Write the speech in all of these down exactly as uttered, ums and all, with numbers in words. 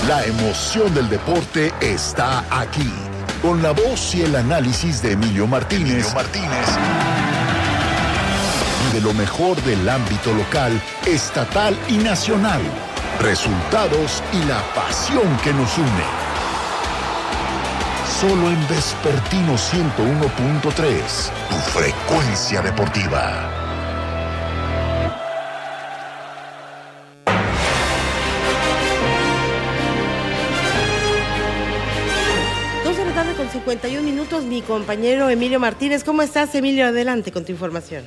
La emoción del deporte está aquí, con la voz y el análisis de Emilio Martínez, Emilio Martínez. Y de lo mejor del ámbito local, estatal y nacional. Resultados y la pasión que nos une. Solo en Vespertino ciento uno punto tres, tu frecuencia deportiva. Con cincuenta y un minutos, mi compañero Emilio Martínez. ¿Cómo estás, Emilio? Adelante con tu información.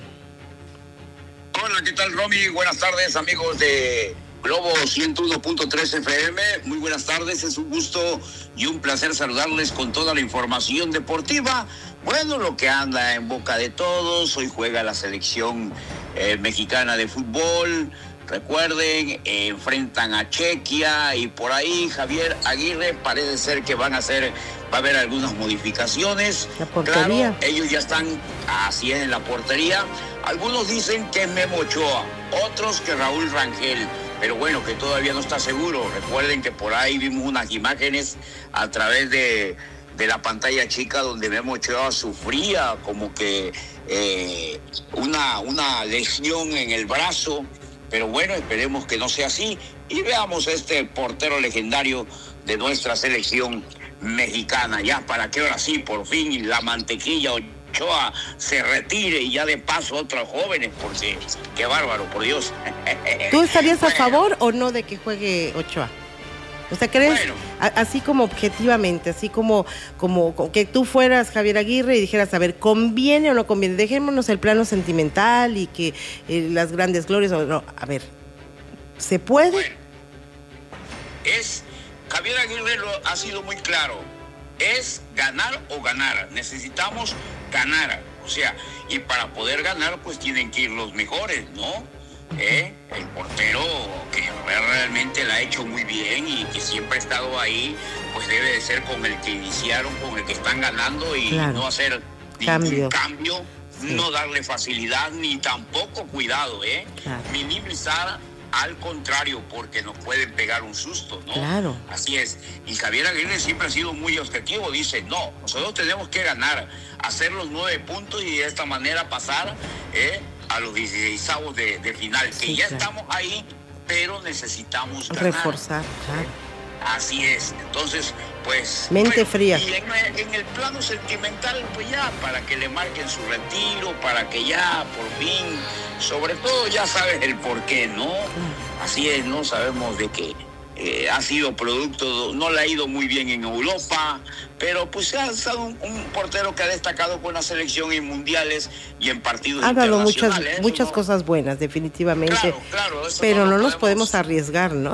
Hola, ¿qué tal, Romy? Buenas tardes, amigos de Globo ciento uno punto tres F M. Muy buenas tardes, es un gusto y un placer saludarles con toda la información deportiva. Bueno, lo que anda en boca de todos, hoy juega la selección eh, mexicana de fútbol. Recuerden, eh, enfrentan a Chequia y por ahí Javier Aguirre parece ser que van a hacer, va a haber algunas modificaciones. La portería. Claro, ellos ya están así en la portería. Algunos dicen que es Memo Ochoa, otros que Raúl Rangel, pero bueno, que todavía no está seguro. Recuerden que por ahí vimos unas imágenes a través de, de la pantalla chica donde Memo Ochoa sufría como que eh, una, una lesión en el brazo. Pero bueno, esperemos que no sea así y veamos este portero legendario de nuestra selección mexicana. Ya para que ahora sí, por fin, la mantequilla Ochoa se retire y ya de paso otros jóvenes, porque qué bárbaro, por Dios. ¿Tú estarías bueno. a favor o no de que juegue Ochoa? O sea, ¿crees, bueno. a, así como objetivamente, así como, como, como que tú fueras Javier Aguirre y dijeras, a ver, ¿conviene o no conviene? Dejémonos el plano sentimental y que eh, las grandes glorias, o no, a ver, ¿se puede? Bueno, es, Javier Aguirre lo ha sido muy claro, es ganar o ganar, necesitamos ganar, o sea, y para poder ganar pues tienen que ir los mejores, ¿no? ¿Eh? El portero que realmente la ha hecho muy bien y que siempre ha estado ahí, pues debe de ser con el que iniciaron, con el que están ganando y claro. No hacer cambio. ningún cambio, sí. No darle facilidad ni tampoco cuidado, ¿eh? Claro. Minimizar, al contrario, porque nos pueden pegar un susto, ¿no? Claro. Así es. Y Javier Aguirre siempre ha sido muy objetivo, dice, no, nosotros tenemos que ganar, hacer los nueve puntos y de esta manera pasar, ¿eh? a los dieciseisavos de, de final, que sí, ya claro. Estamos ahí, pero necesitamos ganar. Reforzar, claro. Así es, entonces, pues... Mente bueno, fría. Y en, en el plano sentimental, pues ya, para que le marquen su retiro, para que ya, por fin, sobre todo ya sabes el por qué, ¿no? Mm. Así es, ¿no? Sabemos de que eh, ha sido producto, no le ha ido muy bien en Europa, pero pues ha estado un, un portero que ha destacado con la selección en mundiales y en partidos ha dado muchas, internacionales. muchas ¿no? cosas buenas, definitivamente. Claro, claro. Pero no, no nos podemos, podemos arriesgar, ¿no?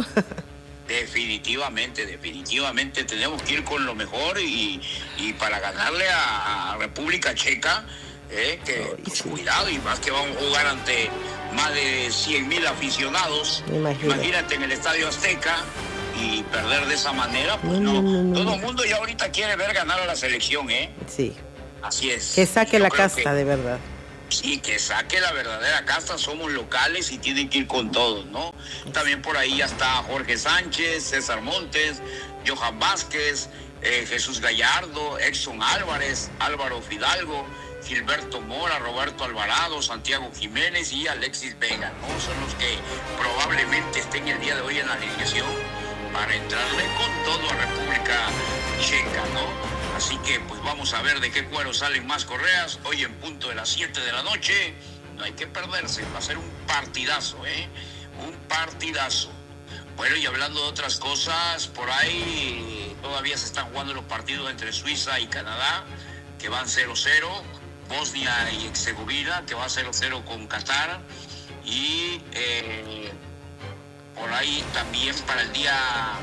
Definitivamente, definitivamente tenemos que ir con lo mejor y, y para ganarle a, a República Checa, eh, que Ay, pues, sí. cuidado, y más que vamos a jugar ante más de cien mil aficionados. Imagínate. Imagínate en el Estadio Azteca y perder de esa manera, pues no, no, no, no, todo no. el mundo ya ahorita quiere ver ganar a la selección, ¿eh? Sí. Así es. Que saque Yo la creo casta, que, de verdad. Sí, que saque la verdadera casta, somos locales y tienen que ir con todos, ¿no? También por ahí ya está Jorge Sánchez, César Montes, Johan Vázquez, eh, Jesús Gallardo, Exxon Álvarez, Álvaro Fidalgo, Gilberto Mora, Roberto Alvarado, Santiago Jiménez y Alexis Vega, ¿no? Son los que probablemente estén el día de hoy en la alineación para entrarle con todo a República Checa, ¿no? Así que pues vamos a ver de qué cuero salen más correas. Hoy en punto de las siete de la noche. No hay que perderse. Va a ser un partidazo, ¿eh? Un partidazo. Bueno, y hablando de otras cosas, por ahí todavía se están jugando los partidos entre Suiza y Canadá, que van cero cero. Bosnia y Herzegovina, que va cero cero con Qatar. Y eh, por ahí también para el día...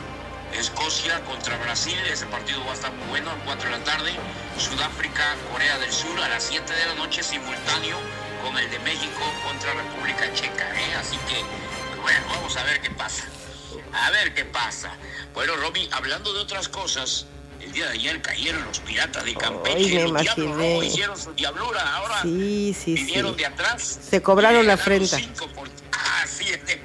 Escocia contra Brasil, ese partido va a estar muy bueno a las cuatro de la tarde. Sudáfrica, Corea del Sur a las siete de la noche, simultáneo con el de México contra República Checa, ¿eh? Así que, bueno, vamos a ver qué pasa. A ver qué pasa. Bueno, Romy, hablando de otras cosas, el día de ayer cayeron los piratas de Campeche. Ay, me los diablos imaginé. rojos hicieron su diablura, ahora Sí, sí, vinieron sí. de atrás. Se cobraron la afrenta. afrenta. Por... Así es, definitivamente.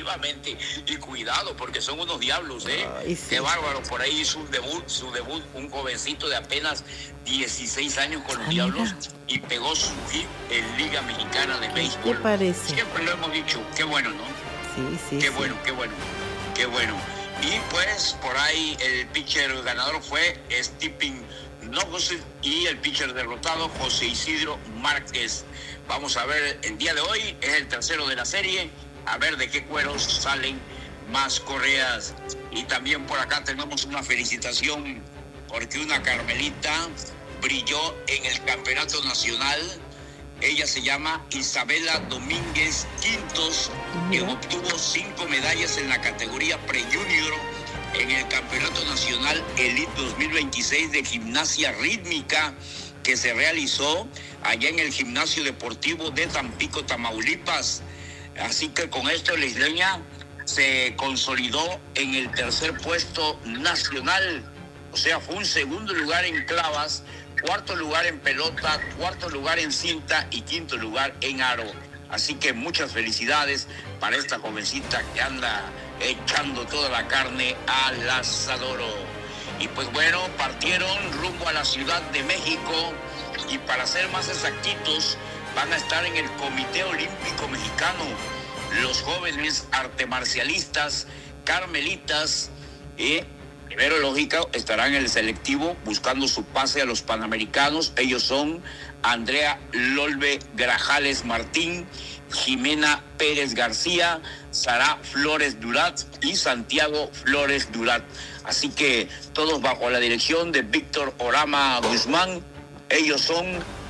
definitivamente. Y cuidado, porque son unos diablos, ¿eh? Ay, sí. Qué bárbaro. Por ahí hizo un debut, su debut, un jovencito de apenas dieciséis años con los Ah, Diablos, mira. y pegó su hit en Liga Mexicana de ¿Qué Béisbol. te parece? Siempre lo hemos dicho. Qué bueno, ¿no? Sí, sí, Qué sí. bueno, qué bueno, qué bueno. Y pues por ahí el pitcher ganador fue Stephen Nogosek y el pitcher derrotado José Isidro Márquez. Vamos a ver, el día de hoy es el tercero de la serie, a ver de qué cueros salen más correas. Y también por acá tenemos una felicitación porque una Carmelita brilló en el campeonato nacional. Ella se llama Isabela Domínguez Quintos, que Mira. obtuvo cinco medallas en la categoría pre-junior en el Campeonato Nacional Elite dos mil veintiséis de Gimnasia Rítmica, que se realizó allá en el Gimnasio Deportivo de Tampico, Tamaulipas. Así que con esto la isleña se consolidó en el tercer puesto nacional. O sea, fue un segundo lugar en clavas, cuarto lugar en pelota, cuarto lugar en cinta y quinto lugar en aro. Así que muchas felicidades para esta jovencita que anda echando toda la carne al asador. Y pues bueno, partieron rumbo a la Ciudad de México y para ser más exactitos, van a estar en el Comité Olímpico Mexicano los jóvenes artemarcialistas, carmelitas y... Primero, lógica, estarán en el selectivo buscando su pase a los Panamericanos. Ellos son Andrea Lolbe Grajales Martín, Jimena Pérez García, Sara Flores Durat y Santiago Flores Durat. Así que todos bajo la dirección de Víctor Orama Guzmán. Ellos son,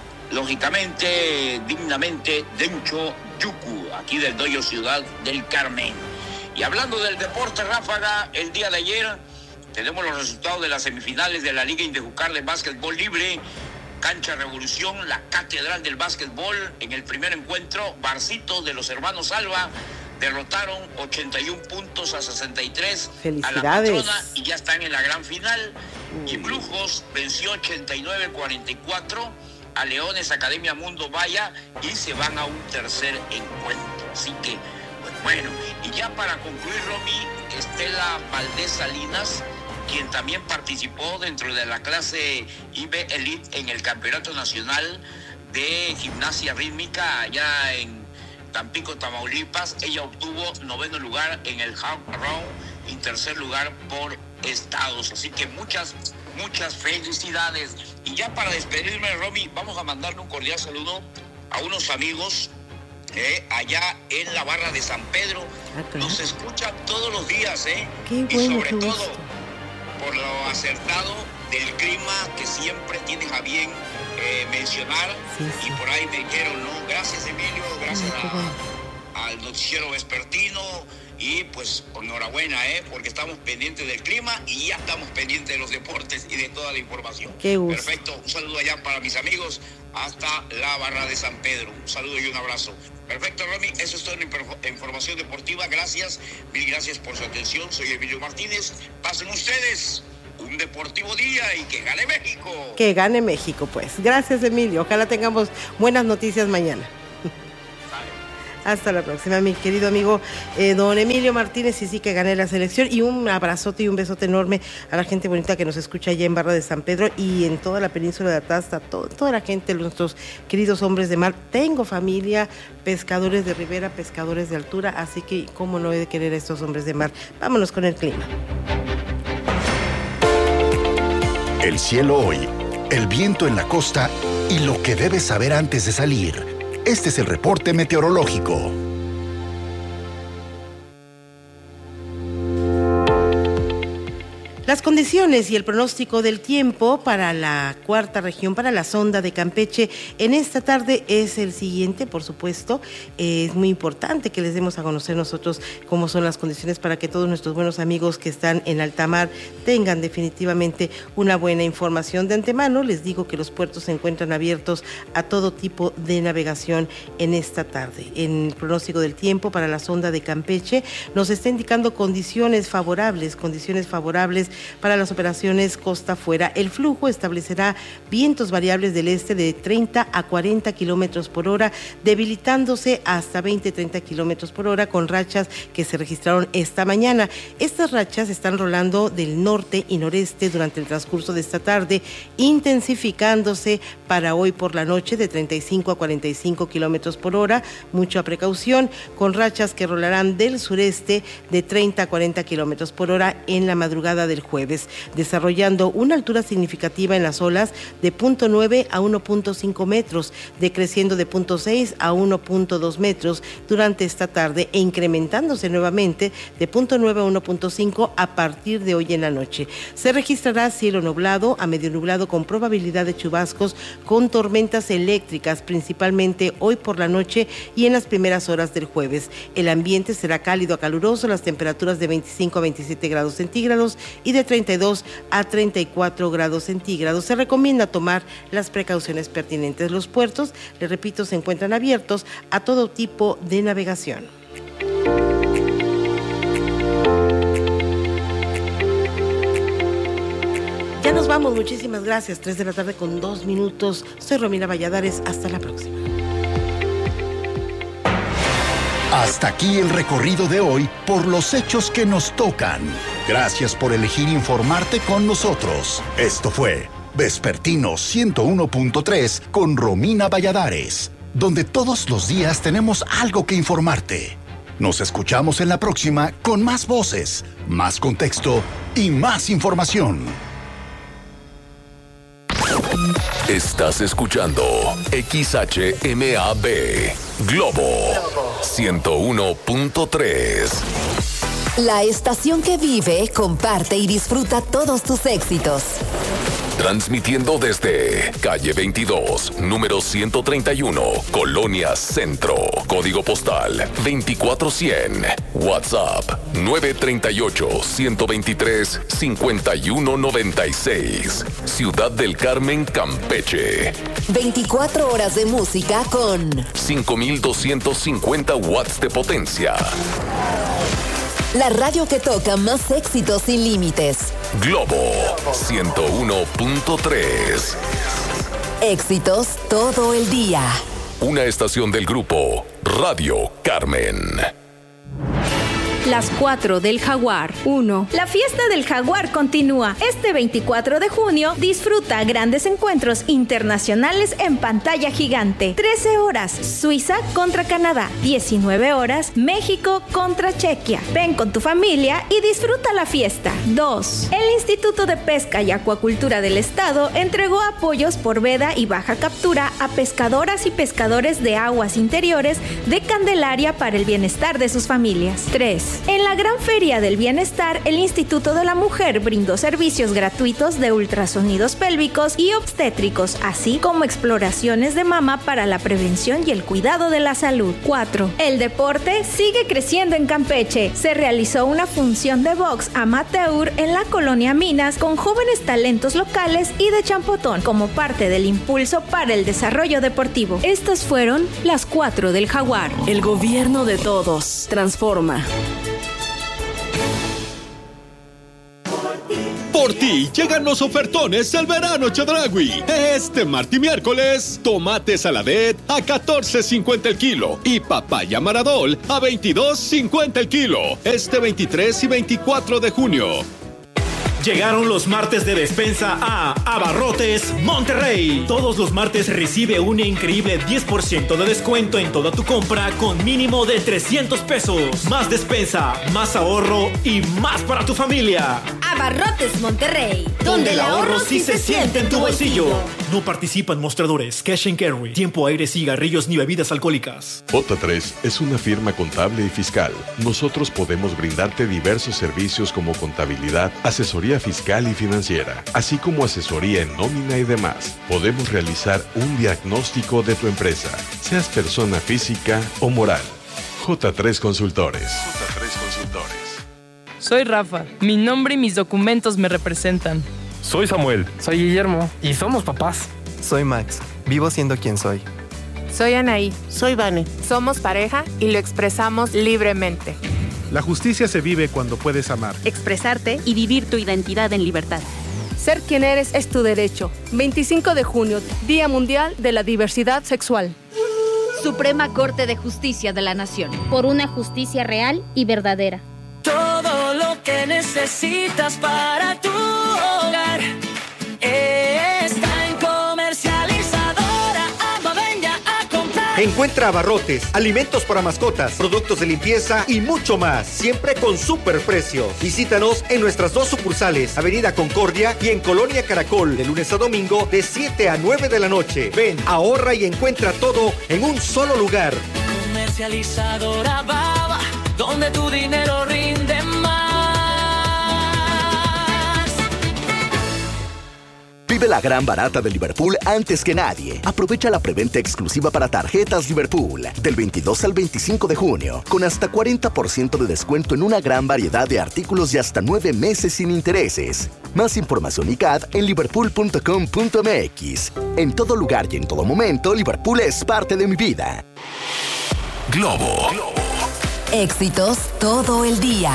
lógicamente, dignamente, Dencho Yucu, aquí del Doyo Ciudad del Carmen. Y hablando del deporte, Ráfaga, el día de ayer tenemos los resultados de las semifinales de la Liga Indejucar de Básquetbol Libre. Cancha Revolución, la catedral del básquetbol. En el primer encuentro, Barcito de los hermanos Alba derrotaron ochenta y un puntos a sesenta y tres a la Patrona y ya están en la gran final. Y Brujos venció ochenta y nueve a cuarenta y cuatro a Leones Academia Mundo Vaya y se van a un tercer encuentro. Así que, pues bueno, y ya para concluir, Romy, Estela Valdés Salinas, quien también participó dentro de la clase I B Elite en el Campeonato Nacional de Gimnasia Rítmica allá en Tampico, Tamaulipas. Ella obtuvo noveno lugar en el Half Round y tercer lugar por estados. Así que muchas, muchas felicidades. Y ya para despedirme, Romy, vamos a mandarle un cordial saludo a unos amigos Eh, allá en la barra de San Pedro. Ah, claro. Nos escuchan todos los días, ¿eh? Qué y bueno, sobre qué todo gusto. por lo acertado del clima que siempre tienes a bien eh, mencionar. Sí, sí. Y por ahí me dijeron, no, gracias Emilio, gracias Ay, qué a- bueno. al noticiero vespertino. Y pues enhorabuena, ¿eh? Porque estamos pendientes del clima y ya estamos pendientes de los deportes y de toda la información. Qué gusto. Perfecto, un saludo allá para mis amigos hasta la barra de San Pedro. Un saludo y un abrazo. Perfecto, Romy, eso es toda la infor- información deportiva. Gracias, mil gracias por su atención. Soy Emilio Martínez. Pasen ustedes un deportivo día y que gane México. Que gane México, pues. Gracias, Emilio. Ojalá tengamos buenas noticias mañana. Hasta la próxima, mi querido amigo eh, don Emilio Martínez, y sí que gané la selección. Y un abrazote y un besote enorme a la gente bonita que nos escucha allá en Barra de San Pedro y en toda la península de Atasta, todo, toda la gente, nuestros queridos hombres de mar. Tengo familia, pescadores de ribera, pescadores de altura, así que cómo no he de querer a estos hombres de mar. Vámonos con el clima. El cielo hoy, el viento en la costa y lo que debes saber antes de salir. Este es el reporte meteorológico. Las condiciones y el pronóstico del tiempo para la cuarta región, para la sonda de Campeche, en esta tarde es el siguiente, por supuesto. Eh, es muy importante que les demos a conocer nosotros cómo son las condiciones para que todos nuestros buenos amigos que están en alta mar tengan definitivamente una buena información. De antemano les digo que los puertos se encuentran abiertos a todo tipo de navegación en esta tarde. En el pronóstico del tiempo para la sonda de Campeche nos está indicando condiciones favorables, condiciones favorables para las operaciones costa afuera. El flujo establecerá vientos variables del este de treinta a cuarenta kilómetros por hora, debilitándose hasta veinte a treinta kilómetros por hora con rachas que se registraron esta mañana. Estas rachas están rolando del norte y noreste durante el transcurso de esta tarde, intensificándose para hoy por la noche de treinta y cinco a cuarenta y cinco kilómetros por hora. Mucha precaución, con rachas que rolarán del sureste de treinta a cuarenta kilómetros por hora en la madrugada del jueves, desarrollando una altura significativa en las olas de punto nueve a uno punto cinco metros, decreciendo de punto seis a uno punto dos metros durante esta tarde e incrementándose nuevamente de punto nueve a uno punto cinco a partir de hoy en la noche. Se registrará cielo nublado a medio nublado con probabilidad de chubascos con tormentas eléctricas, principalmente hoy por la noche y en las primeras horas del jueves. El ambiente será cálido a caluroso, las temperaturas de veinticinco a veintisiete grados centígrados y de treinta y dos a treinta y cuatro grados centígrados. Se recomienda tomar las precauciones pertinentes. Los puertos, les repito, se encuentran abiertos a todo tipo de navegación. Ya nos vamos, muchísimas gracias. Tres de la tarde con dos minutos. Soy Romina Valladares, hasta la próxima. Hasta aquí el recorrido de hoy por los hechos que nos tocan. Gracias por elegir informarte con nosotros. Esto fue Vespertino ciento uno punto tres con Romina Valladares, donde todos los días tenemos algo que informarte. Nos escuchamos en la próxima con más voces, más contexto y más información. Estás escuchando X H M A B Globo ciento uno punto tres. La estación que vive, comparte y disfruta todos tus éxitos. Transmitiendo desde calle veintidós, número ciento treinta y uno, Colonia Centro, código postal veinticuatro cien, WhatsApp nueve tres ocho, uno dos tres, cinco uno nueve seis, Ciudad del Carmen, Campeche. veinticuatro horas de música con cinco mil doscientos cincuenta watts de potencia. La radio que toca más éxitos sin límites. Globo ciento uno punto tres. Éxitos todo el día. Una estación del grupo Radio Carmen. Las cuatro del Jaguar. uno. La fiesta del Jaguar continúa. Este veinticuatro de junio disfruta grandes encuentros internacionales en pantalla gigante. trece horas, Suiza contra Canadá. diecinueve horas, México contra Chequia. Ven con tu familia y disfruta la fiesta. dos. El Instituto de Pesca y Acuacultura del Estado entregó apoyos por veda y baja captura a pescadoras y pescadores de aguas interiores de Candelaria para el bienestar de sus familias. tres. En la Gran Feria del Bienestar, el Instituto de la Mujer brindó servicios gratuitos de ultrasonidos pélvicos y obstétricos, así como exploraciones de mama para la prevención y el cuidado de la salud. cuatro. El deporte sigue creciendo en Campeche. Se realizó una función de box amateur en la colonia Minas con jóvenes talentos locales y de Champotón como parte del impulso para el desarrollo deportivo. Estas fueron las cuatro del Jaguar. El gobierno de todos transforma. Por ti llegan los ofertones del verano Chedraui. Este martes y miércoles, tomate saladet a catorce cincuenta el kilo y papaya maradol a veintidós cincuenta el kilo. Este veintitrés y veinticuatro de junio. Llegaron los martes de despensa a Abarrotes Monterrey. Todos los martes recibe un increíble diez por ciento de descuento en toda tu compra con mínimo de trescientos pesos. Más despensa, más ahorro y más para tu familia. Abarrotes Monterrey, donde el ahorro sí se siente en tu bolsillo. No participa en mostradores, cash and carry, tiempo, aire, cigarrillos ni bebidas alcohólicas. J tres es una firma contable y fiscal. Nosotros podemos brindarte diversos servicios como contabilidad, asesoría fiscal y financiera, así como asesoría en nómina y demás. Podemos realizar un diagnóstico de tu empresa, seas persona física o moral. J tres Consultores. J tres Consultores. Soy Rafa. Mi nombre y mis documentos me representan. Soy Samuel. Soy Guillermo. Y somos papás. Soy Max. Vivo siendo quien soy. Soy Anaí. Soy Vane. Somos pareja y lo expresamos libremente. La justicia se vive cuando puedes amar, expresarte y vivir tu identidad en libertad. Ser quien eres es tu derecho. veinticinco de junio, Día Mundial de la Diversidad Sexual. Suprema Corte de Justicia de la Nación. Por una justicia real y verdadera. Todo lo que necesitas para tu hogar está en Comercializadora. Ama, venga a comprar. Encuentra abarrotes, alimentos para mascotas, productos de limpieza y mucho más, siempre con superprecios. Visítanos en nuestras dos sucursales, Avenida Concordia y en Colonia Caracol, de lunes a domingo de siete a nueve de la noche. Ven, ahorra y encuentra todo en un solo lugar. Comercializadora Baba, donde tu dinero rinde más. Vive la gran barata de Liverpool antes que nadie. Aprovecha la preventa exclusiva para tarjetas Liverpool del veintidós al veinticinco de junio, con hasta cuarenta por ciento de descuento en una gran variedad de artículos y hasta nueve meses sin intereses. Más información y C A D en liverpool punto com punto m x. En todo lugar y en todo momento, Liverpool es parte de mi vida. Globo. Éxitos todo el día.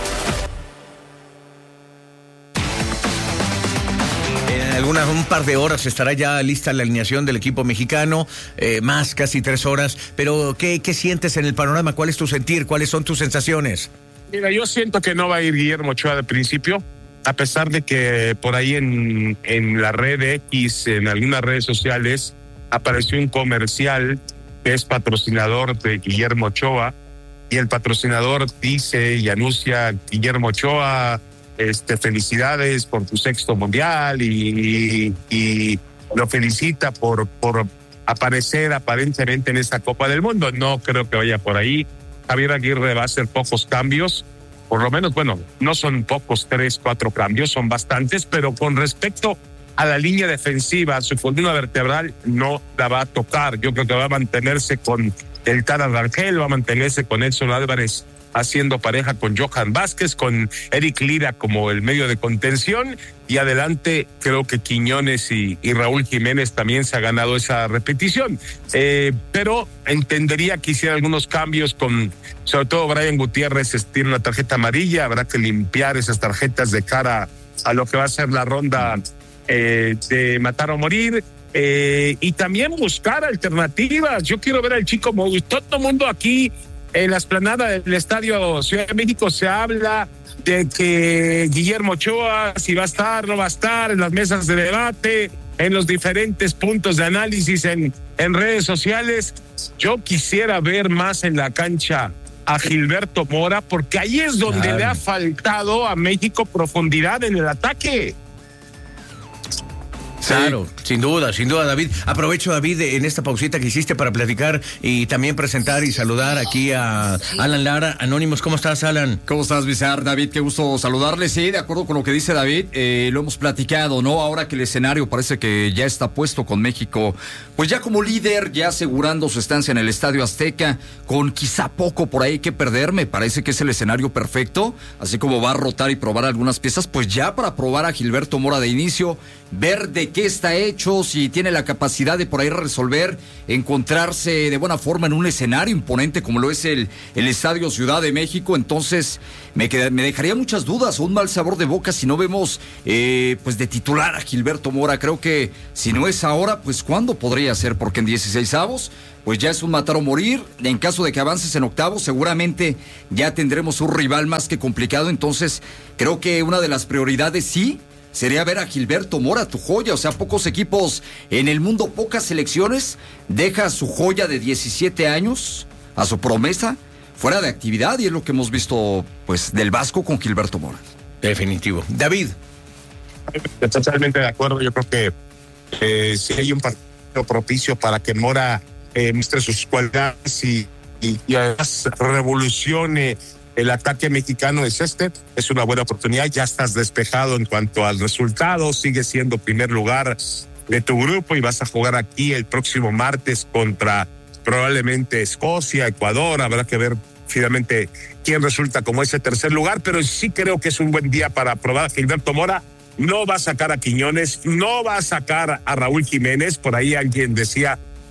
En algunas, un par de horas estará ya lista la alineación del equipo mexicano, eh, más casi tres horas. Pero, ¿qué, ¿qué sientes en el panorama? ¿Cuál es tu sentir? ¿Cuáles son tus sensaciones? Mira, yo siento que no va a ir Guillermo Ochoa de principio, a pesar de que por ahí en, en la red X, en algunas redes sociales, apareció un comercial que es patrocinador de Guillermo Ochoa, y el patrocinador dice y anuncia: Guillermo Ochoa, este, felicidades por tu sexto mundial, y, y, y lo felicita por, por aparecer aparentemente en esta Copa del Mundo. No creo que vaya por ahí. Javier Aguirre va a hacer pocos cambios, por lo menos, bueno, no son pocos, tres, cuatro cambios, son bastantes, pero con respecto a la línea defensiva, su columna vertebral no la va a tocar. Yo creo que va a mantenerse con el Tata Rangel, va a mantenerse con Edson Álvarez haciendo pareja con Johan Vázquez, con Eric Lira como el medio de contención, y adelante creo que Quiñones y, y Raúl Jiménez también se ha ganado esa repetición. Eh, pero entendería que hiciera algunos cambios con, sobre todo Brian Gutiérrez tiene una tarjeta amarilla, habrá que limpiar esas tarjetas de cara a lo que va a ser la ronda eh, de matar o morir. Eh, y también buscar alternativas. Yo quiero ver al chico Mo. Todo el mundo aquí en la explanada del Estadio Ciudad de México se habla de que Guillermo Ochoa, si va a estar, no va a estar, en las mesas de debate, en los diferentes puntos de análisis en, en redes sociales. Yo quisiera ver más en la cancha a Gilberto Mora, porque ahí es donde claro. le ha faltado a México profundidad en el ataque. Claro, sin duda, sin duda, David. Aprovecho, David, en esta pausita que hiciste para platicar y también presentar y saludar aquí a Alan Lara, Anónimos. ¿Cómo estás, Alan? ¿Cómo estás, Bizarre? David, qué gusto saludarle. Sí, de acuerdo con lo que dice David, eh, lo hemos platicado, ¿no? Ahora que el escenario parece que ya está puesto con México, pues ya como líder, ya asegurando su estancia en el Estadio Azteca, con quizá poco por ahí que perder, me parece que es el escenario perfecto, así como va a rotar y probar algunas piezas, pues ya para probar a Gilberto Mora de inicio, ver de qué está hecho, si tiene la capacidad de por ahí resolver, encontrarse de buena forma en un escenario imponente como lo es el, el Estadio Ciudad de México. Entonces me, queda, me dejaría muchas dudas, un mal sabor de boca si no vemos eh, pues de titular a Gilberto Mora. Creo que si no es ahora, pues ¿cuándo podría ser? Porque en dieciseisavos pues ya es un matar o morir. En caso de que avances en octavos, seguramente ya tendremos un rival más que complicado. Entonces creo que una de las prioridades sí sería ver a Gilberto Mora, tu joya. O sea, pocos equipos en el mundo, pocas selecciones, deja a su joya de diecisiete años, a su promesa, fuera de actividad, y es lo que hemos visto, pues, del Vasco con Gilberto Mora. Definitivo. David. Totalmente de acuerdo. Yo creo que eh, si hay un partido propicio para que Mora eh, muestre sus cualidades y, y, y además revolucione el ataque mexicano, es este, es una buena oportunidad. Ya estás despejado en cuanto al resultado, sigue siendo primer lugar de tu grupo y vas a jugar aquí el próximo martes contra probablemente Escocia, Ecuador. Habrá que ver finalmente quién resulta como ese tercer lugar, pero sí creo que es un buen día para probar a Gilberto Mora. No va a sacar a Quiñones, no va a sacar a Raúl Jiménez. Por ahí alguien decía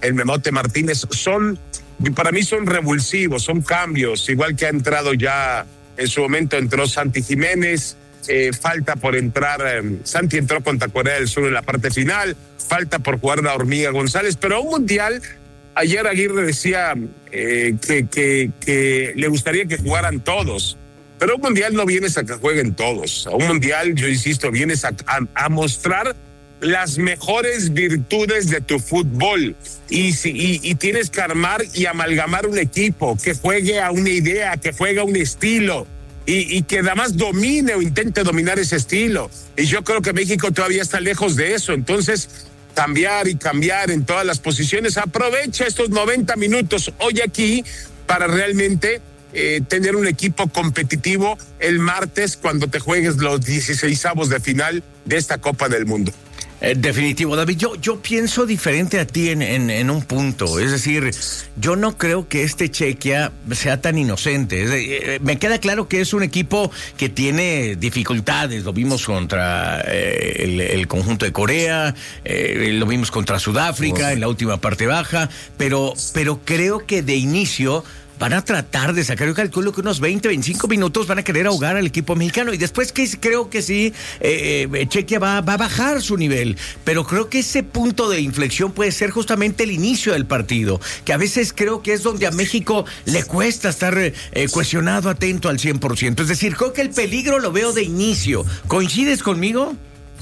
el Memote Martínez, son, para mí son revulsivos, son cambios, igual que ha entrado ya, en su momento entró Santi Jiménez, eh, falta por entrar, eh, Santi entró contra Corea del Sur en la parte final, falta por jugar la Hormiga González, pero a un mundial, ayer Aguirre decía eh, que, que, que le gustaría que jugaran todos, pero a un mundial no vienes a que jueguen todos, a un mundial, yo insisto, vienes a, a, a mostrar las mejores virtudes de tu fútbol y, si, y, y tienes que armar y amalgamar un equipo que juegue a una idea, que juegue a un estilo y, y que además domine o intente dominar ese estilo. Y yo creo que México todavía está lejos de eso. Entonces, cambiar y cambiar en todas las posiciones. Aprovecha estos noventa minutos hoy aquí para realmente eh, tener un equipo competitivo el martes cuando te juegues los dieciseisavos de final de esta Copa del Mundo. Eh, definitivo, David, yo, yo pienso diferente a ti en, en, en un punto, es decir, yo no creo que este Chequia sea tan inocente, es de, eh, me queda claro que es un equipo que tiene dificultades, lo vimos contra eh, el, el conjunto de Corea, eh, lo vimos contra Sudáfrica, oh, en la última parte baja, pero, pero creo que de inicio van a tratar de sacar, yo calculo que unos veinte, veinticinco minutos van a querer ahogar al equipo mexicano y después que creo que sí, eh, eh, Chequia va, va a bajar su nivel, pero creo que ese punto de inflexión puede ser justamente el inicio del partido, que a veces creo que es donde a México le cuesta estar eh, cuestionado, atento al cien por ciento, es decir, creo que el peligro lo veo de inicio. ¿Coincides conmigo?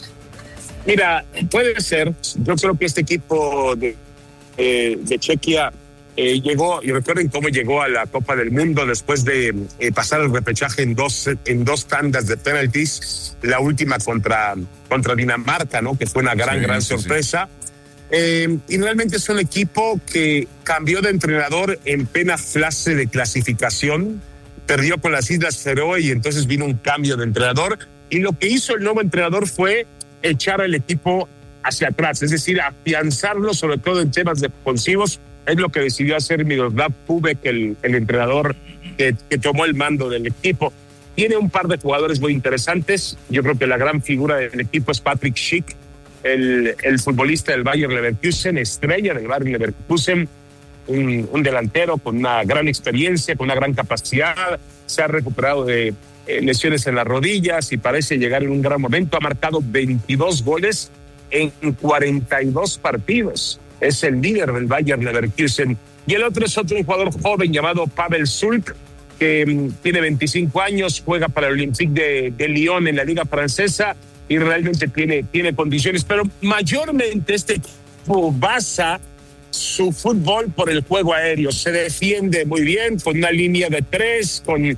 Mira, puede ser, yo creo que este equipo de, eh, de Chequia Eh, llegó, y recuerden cómo llegó a la Copa del Mundo después de eh, pasar el repechaje en dos, en dos tandas de penaltis, la última contra, contra Dinamarca, ¿no? Que fue una gran, sí, gran sí, sorpresa. Sí. Eh, y realmente es un equipo que cambió de entrenador en plena fase de clasificación, perdió con las Islas Feroe y entonces vino un cambio de entrenador. Y lo que hizo el nuevo entrenador fue echar al equipo hacia atrás, es decir, afianzarlo, sobre todo en temas defensivos. Es lo que decidió hacer Miroslav Pubek, el, el entrenador que, que tomó el mando del equipo. Tiene un par de jugadores muy interesantes. Yo creo que la gran figura del equipo es Patrick Schick, el, el futbolista del Bayer Leverkusen, estrella del Bayer Leverkusen, un, un delantero con una gran experiencia, con una gran capacidad. Se ha recuperado de eh, lesiones en las rodillas y parece llegar en un gran momento. Ha marcado veintidós goles en cuarenta y dos partidos. Es el líder del Bayer Leverkusen. Y el otro es otro jugador joven llamado Pavel Sulk, que um, tiene veinticinco años, juega para el Olympique de, de Lyon en la Liga Francesa y realmente tiene, tiene condiciones. Pero mayormente este equipo basa su fútbol por el juego aéreo. Se defiende muy bien con una línea de tres, con,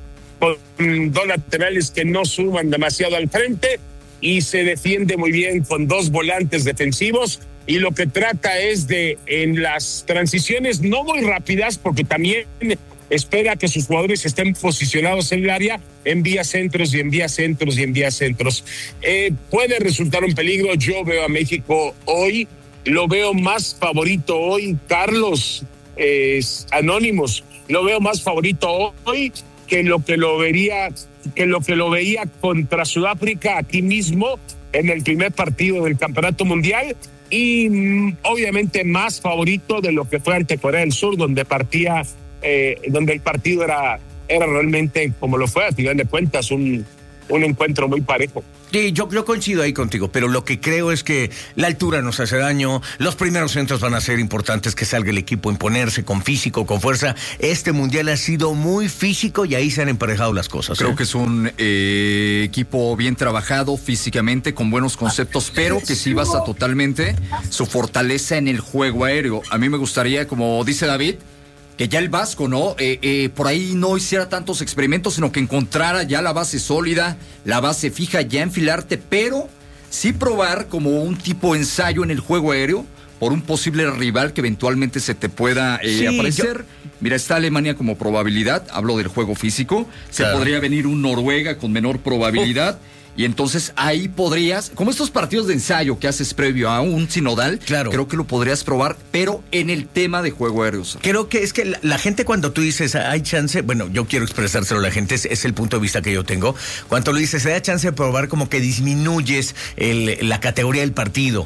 con dos laterales que no suban demasiado al frente y se defiende muy bien con dos volantes defensivos. Y lo que trata es de, en las transiciones no muy rápidas, porque también espera que sus jugadores estén posicionados en el área, envía centros y envía centros y envía centros. Eh, puede resultar un peligro. Yo veo a México hoy, lo veo más favorito hoy, Carlos, eh, Anónimos, lo veo más favorito hoy que lo que lo vería, que lo que lo veía contra Sudáfrica aquí mismo en el primer partido del Campeonato Mundial. Y mm, obviamente más favorito de lo que fue ante Corea del Sur, donde partía, eh, donde el partido era, era realmente, como lo fue, a final de cuentas, un, un encuentro muy parejo. Sí, yo, yo coincido ahí contigo, pero lo que creo es que la altura nos hace daño, los primeros centros van a ser importantes, que salga el equipo a imponerse con físico, con fuerza. Este mundial ha sido muy físico y ahí se han emparejado las cosas. Creo ¿eh? que es un eh, equipo bien trabajado físicamente, con buenos conceptos, pero que sí basa totalmente su fortaleza en el juego aéreo. A mí me gustaría, como dice David, que ya el Vasco, ¿no? Eh, eh, por ahí no hiciera tantos experimentos, sino que encontrara ya la base sólida, la base fija, ya enfilarte, pero sí probar como un tipo ensayo en el juego aéreo por un posible rival que eventualmente se te pueda eh, sí, aparecer. Yo... Mira, está Alemania como probabilidad, hablo del juego físico, se claro. podría venir un Noruega con menor probabilidad. Uf. Y entonces ahí podrías, como estos partidos de ensayo que haces previo a un sinodal, claro. creo que lo podrías probar, pero en el tema de juego aéreo. Creo que es que la, la gente cuando tú dices hay chance, bueno, yo quiero expresárselo a la gente, es, es el punto de vista que yo tengo. Cuando lo dices, se da chance de probar, como que disminuyes el, la categoría del partido.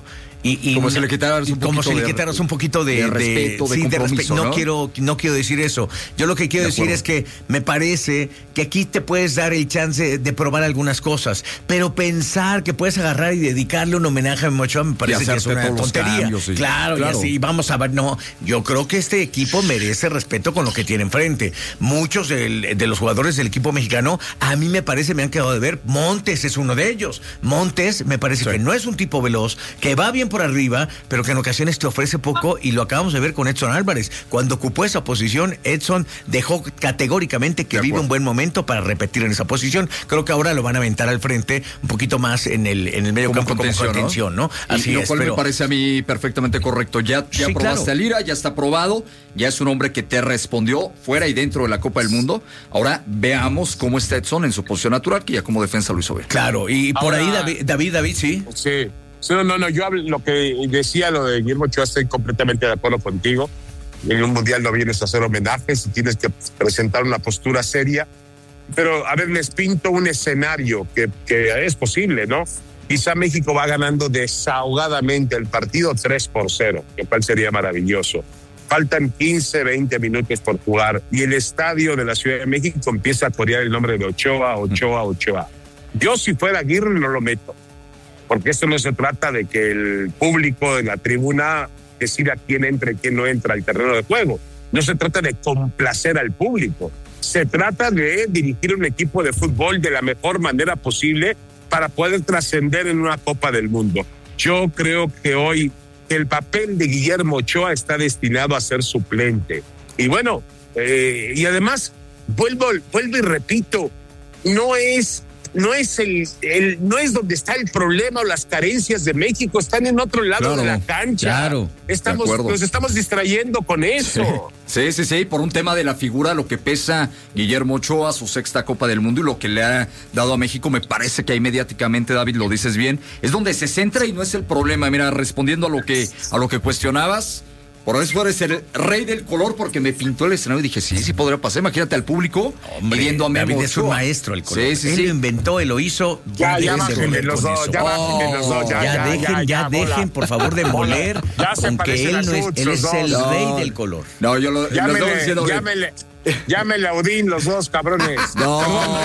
Y, y como si le quitaras un como poquito, si le de, quitaras un poquito de, de respeto, de, sí, de de compromiso, respeto. No, ¿no? quiero, no quiero decir eso. Yo lo que quiero De decir acuerdo. es que me parece que aquí te puedes dar el chance de probar algunas cosas, pero pensar que puedes agarrar y dedicarle un homenaje a Memo Ochoa me parece que es hacerte una todos los tontería. cambios, sí. Claro, Claro. y así vamos a ver. No, yo creo que este equipo merece respeto con lo que tiene enfrente. Muchos del- de los jugadores del equipo mexicano, a mí me parece, me han quedado de ver. Montes es uno de ellos. Montes me parece Sí. que no es un tipo veloz, que va bien por arriba, pero que en ocasiones te ofrece poco, y lo acabamos de ver con Edson Álvarez. Cuando ocupó esa posición, Edson dejó categóricamente que De vive acuerdo. un buen momento para repetir en esa posición. Creo que ahora lo van a aventar al frente un poquito más en el, en el medio Como campo como contención, ¿no? contención, ¿no? Y- Así y lo es, cual pero me parece a mí perfectamente correcto. Ya, ya Sí, probaste claro. a Lira, ya está probado, ya es un hombre que te respondió fuera y dentro de la Copa del Mundo. Ahora veamos cómo está Edson en su posición natural, que ya como defensa lo hizo bien. claro, y por Ahora- ahí David, David, David, sí. Sí. Sí, No, no, no, yo hablo- lo que decía lo de Guillermo Ochoa, estoy completamente de acuerdo contigo. En un mundial no vienes a hacer homenajes y tienes que presentar una postura seria. Pero, a ver, les pinto un escenario que, que es posible, ¿no? Quizá México va ganando desahogadamente el partido tres por cero, lo cual sería maravilloso. Faltan quince, veinte minutos por jugar y el estadio de la Ciudad de México empieza a corear el nombre de Ochoa, Ochoa, Ochoa. Yo, si fuera Aguirre, no lo meto, porque esto no se trata de que el público de la tribuna decida quién entra y quién no entra al terreno de juego. No se trata de complacer al público. Se trata de dirigir un equipo de fútbol de la mejor manera posible para poder trascender en una Copa del Mundo. Yo creo que hoy el papel de Guillermo Ochoa está destinado a ser suplente. Y bueno, eh, y además, vuelvo, vuelvo y repito, no es... No es, el, el, no es donde está el problema o las carencias de México, están en otro lado Claro, de la cancha. claro, estamos, de acuerdo. nos estamos distrayendo con eso. Sí, sí, sí, por un tema de la figura, lo que pesa Guillermo Ochoa, su sexta Copa del Mundo y lo que le ha dado a México, me parece que ahí mediáticamente, David, lo dices bien, es donde se centra y no es el problema. Mira, respondiendo a lo que, a lo que cuestionabas, por eso eres el rey del color, porque me pintó el escenario y dije, sí, sí podría pasar. Imagínate al público Hombre, pidiendo a Memo David es un Ochoa. maestro el color. Sí, sí, Él sí. lo inventó, él lo hizo. Ya, ya dejen de bájenle moler los con dos, eso. ya bájenle los dos, ya, Ya, ya, dejen, ya, ya, ya, dejen, bola. por favor, de moler. Ya se Aunque parecen él a no es, Such, él los es el dos. rey No. del color. No, yo lo, lo estaba Llámenle, diciendo bien. llámenle, llámenle a Odín los dos, cabrones. No,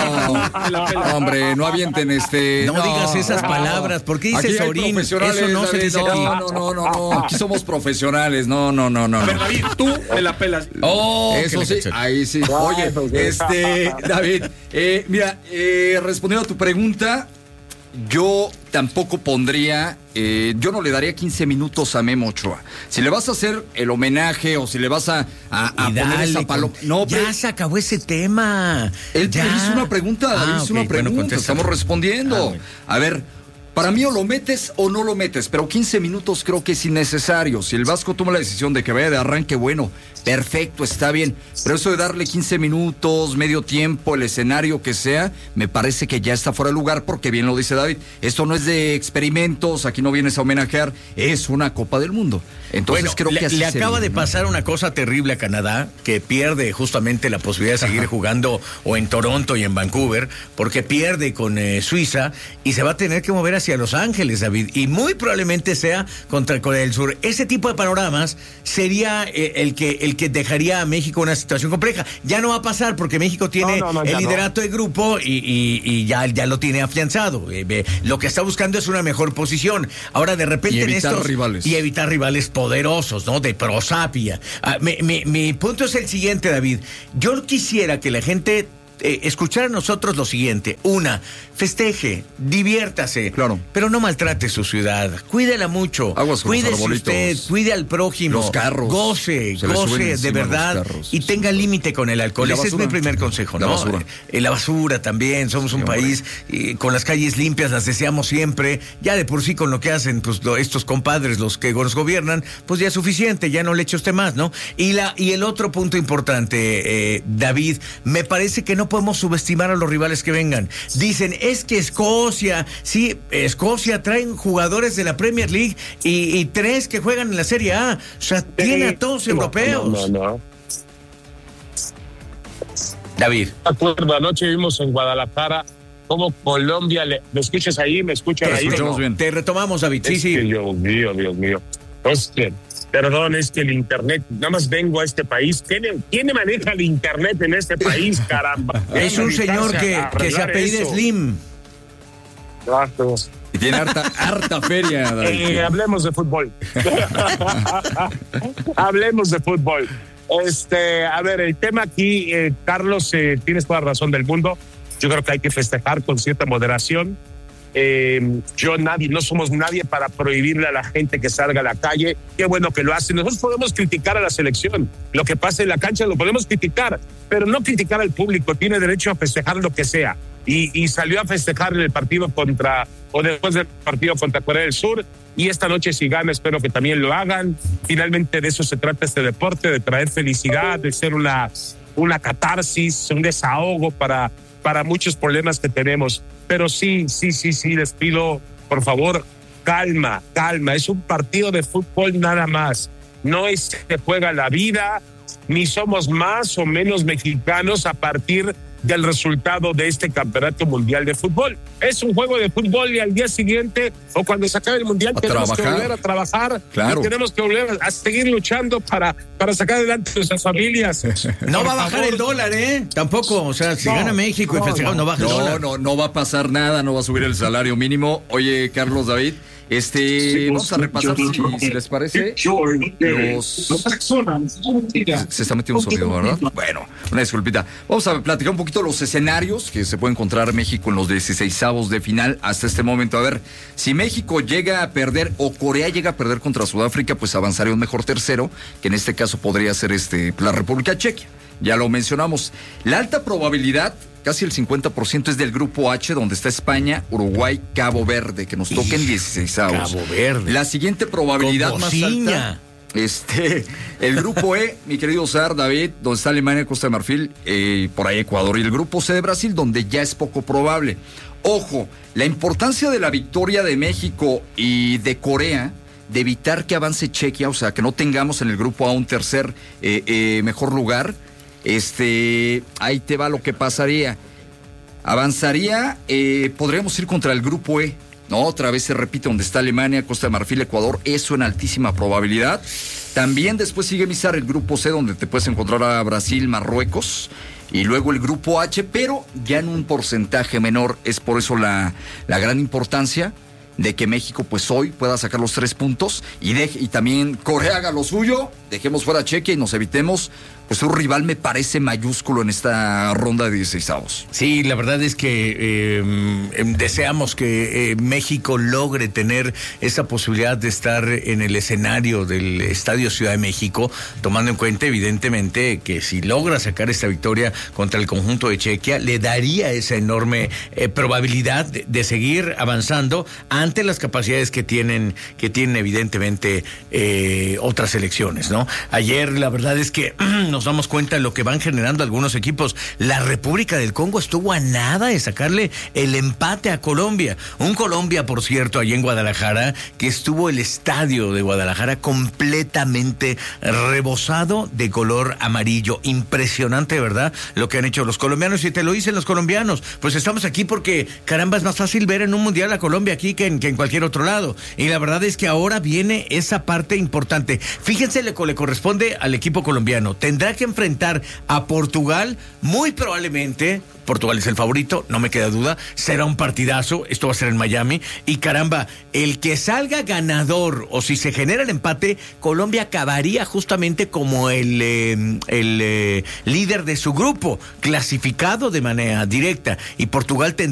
hombre, no avienten este. No digas esas palabras. ¿Por qué dices Aquí hay Orín? profesionales, Eso no se David, dice no, aquí. No, no, no, no. Aquí somos profesionales. No, no, no, no. A ver, no. David, tú me la pelas. Oh, que eso le sí, caché. ahí sí. Oye, este, David, eh, mira, eh, respondiendo a tu pregunta, yo tampoco pondría, eh, yo no le daría quince minutos a Memo Ochoa. Si le vas a hacer el homenaje o si le vas a, a, a Y poner dale, esa paloma. No, ya pero- se acabó ese tema. Él ya te hizo una pregunta, David Ah, hizo ok, una bueno, pregunta, contesta. estamos respondiendo. Ah, bueno. A ver, para mí o lo metes o no lo metes, pero quince minutos creo que es innecesario. Si el Vasco toma la decisión de que vaya de arranque, bueno, perfecto, está bien. Pero eso de darle quince minutos, medio tiempo, el escenario que sea, me parece que ya está fuera de lugar porque bien lo dice David. Esto no es de experimentos, aquí no vienes a homenajear, es una Copa del Mundo. Entonces Bueno, creo le, que así le sería, acaba de ¿no? pasar una cosa terrible a Canadá, que pierde justamente la posibilidad de seguir jugando o en Toronto y en Vancouver, porque pierde con eh, Suiza y se va a tener que mover hacia Los Ángeles, David, y muy probablemente sea contra Corea del Sur. Ese tipo de panoramas sería eh, el que el que dejaría a México en una situación compleja. Ya no va a pasar porque México tiene No, no, no, el ya liderato de grupo y, y- y ya, ya lo tiene afianzado. Eh, ve, lo que está buscando es una mejor posición. Ahora, de repente, Y en evitar estos rivales. y evitar rivales poderosos, ¿no? De prosapia. Ah, mi, mi- mi punto es el siguiente, David. Yo quisiera que la gente eh, escuchara a nosotros lo siguiente. Una, festeje, diviértase. Claro. Pero no maltrate su ciudad. Cuídela mucho. Aguas con los Cuídese arbolitos. usted, cuide al prójimo. Los carros. Goce, Se le suben goce de encima verdad. los carros. Y tenga límite con el alcohol. Y la Ese es mi basura. primer consejo, La ¿no? basura. Eh, la basura también. Somos un hombre. país eh, con las calles limpias, las deseamos siempre. Ya de por sí con lo que hacen pues lo- estos compadres, los que nos gobiernan, pues ya es suficiente, ya no le eche usted más, ¿no? Y la y el otro punto importante, eh, David, me parece que no podemos subestimar a los rivales que vengan. Dicen, es que Escocia, sí, Escocia traen jugadores de la Premier League y, y tres que juegan en la Serie A. O sea, tiene a todos No, europeos. No, no, no. David. De acuerdo, anoche vimos en Guadalajara cómo Colombia le... ¿Me escuchas ahí? ¿Me escuchan Te ahí? escuchamos ¿no? bien. Te retomamos, David. Sí, es sí. Que, Dios mío, Dios mío. Hostia, perdón, es que el internet, nada más vengo a este país. ¿Quién, quién maneja el internet en este país, caramba? Es un señor que, que se apellida Slim. Claro. Y tiene harta, harta feria. Eh, hablemos de fútbol. Hablemos de fútbol. Este, a ver, el tema aquí, eh, Carlos, eh, tienes toda la razón del mundo. Yo creo que hay que festejar con cierta moderación. Eh, yo nadie, no somos nadie para prohibirle a la gente que salga a la calle. Qué bueno que lo hacen. Nosotros podemos criticar a la selección. Lo que pasa en la cancha lo podemos criticar, pero no criticar al público. Tiene derecho a festejar lo que sea. Y, y salió a festejar en el partido contra, o después del partido contra Corea del Sur. Y esta noche, si gana, espero que también lo hagan. Finalmente de eso se trata este deporte, de traer felicidad, de ser una, una catarsis, un desahogo para, para muchos problemas que tenemos. Pero sí, sí, sí, sí, les pido, por favor, calma, calma. Es un partido de fútbol nada más. No es que juega la vida, ni somos más o menos mexicanos a partir del resultado de este campeonato mundial de fútbol. Es un juego de fútbol y al día siguiente o cuando se acabe el mundial a tenemos trabajar. que volver a trabajar, claro. Y tenemos que volver a seguir luchando para, para sacar adelante a nuestras familias. No Por va a bajar favor. el dólar, ¿eh? Tampoco, o sea, si No, gana México no, y festejamos, no, no. baja el No, dólar. no, no va a pasar nada, no va a subir el salario mínimo. Oye, Carlos, David, este, vamos a repasar, si, si les parece, los... Se está metiendo un sonido, ¿verdad? Bueno, una disculpita. Vamos a platicar un poquito los escenarios que se puede encontrar México en los dieciseisavos de final hasta este momento. A ver, si México llega a perder o Corea llega a perder contra Sudáfrica, pues avanzaría un mejor tercero, que en este caso podría ser este, la República Checa. Ya lo mencionamos. La alta probabilidad, casi el cincuenta por ciento, es del grupo H, donde está España, Uruguay, Cabo Verde, que nos toquen dieciseisavos. Cabo Verde. La siguiente probabilidad Con más bocina. alta, este, el grupo E, mi querido Sar, David, donde está Alemania, Costa de Marfil, eh, por ahí Ecuador, y el grupo C de Brasil, donde ya es poco probable. Ojo, la importancia de la victoria de México y de Corea, de evitar que avance Chequia, o sea, que no tengamos en el grupo A un tercer eh, eh, mejor lugar. Este, ahí te va lo que pasaría. Avanzaría, eh, podríamos ir contra el grupo E, ¿no? Otra vez se repite donde está Alemania, Costa de Marfil, Ecuador, eso en altísima probabilidad. También después sigue Mizar el grupo C, donde te puedes encontrar a Brasil, Marruecos, y luego el grupo H, pero ya en un porcentaje menor. Es por eso la, la gran importancia de que México pues hoy pueda sacar los tres puntos y, de, y también Corea haga lo suyo, dejemos fuera a Chequia y nos evitemos pues un rival me parece mayúsculo en esta ronda de dieciseisavos. Sí, la verdad es que eh, deseamos que eh, México logre tener esa posibilidad de estar en el escenario del Estadio Ciudad de México, tomando en cuenta evidentemente que si logra sacar esta victoria contra el conjunto de Chequia, le daría esa enorme eh, probabilidad de, de seguir avanzando ante las capacidades que tienen, que tienen evidentemente eh, otras selecciones, ¿no? Ayer la verdad es que nos damos cuenta de lo que van generando algunos equipos. La República del Congo estuvo a nada de sacarle el empate a Colombia. Un Colombia, por cierto, allá en Guadalajara, que estuvo el estadio de Guadalajara completamente rebosado de color amarillo. Impresionante, ¿verdad? Lo que han hecho los colombianos, y te lo dicen los colombianos. Pues estamos aquí porque, caramba, es más fácil ver en un mundial a Colombia aquí que en, que en cualquier otro lado. Y la verdad es que ahora viene esa parte importante. Fíjense lo que le corresponde al equipo colombiano. Tendrá que enfrentar a Portugal, muy probablemente. Portugal es el favorito, no me queda duda. Será un partidazo, esto va a ser en Miami. Y caramba, el que salga ganador o si se genera el empate, Colombia acabaría justamente como el, eh, el eh, líder de su grupo, clasificado de manera directa. Y Portugal tendrá